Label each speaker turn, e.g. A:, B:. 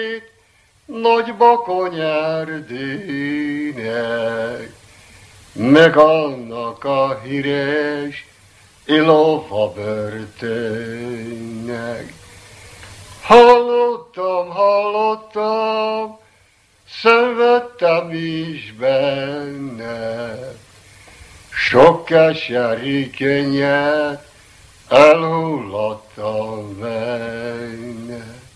A: nagy bakony erdőnek, meg annak a híres Ilova börtönnek. Hallottam, szenvedtem is benne, sok keserű könnyed elhullattam benne.